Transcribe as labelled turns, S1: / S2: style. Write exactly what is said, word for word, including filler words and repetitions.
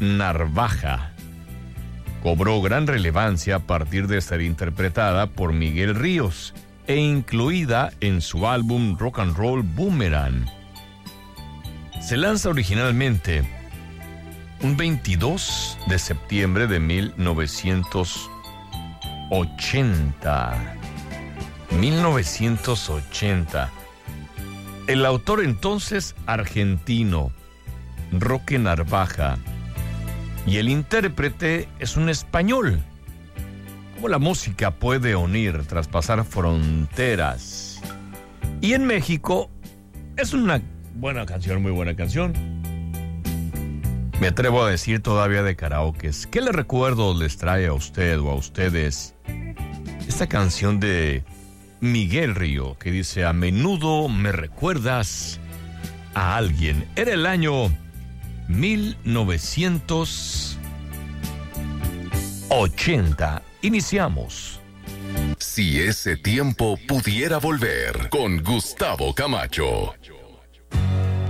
S1: Narvaja. Cobró gran relevancia a partir de ser interpretada por Miguel Ríos e incluida en su álbum Rock and Roll Boomerang. Se lanza originalmente un veintidós de septiembre de mil novecientos ochenta. mil novecientos ochenta. El autor entonces argentino, Roque Narvaja, y el intérprete es un español. ¿Cómo la música puede unir, traspasar fronteras? Y en México es una buena canción, muy buena canción. Me atrevo a decir todavía de karaokes. ¿Qué le recuerdo les trae a usted o a ustedes esta canción de Miguel Río que dice: a menudo me recuerdas a alguien? Era el año mil novecientos ochenta. Iniciamos.
S2: Si ese tiempo pudiera volver, con Gustavo Camacho.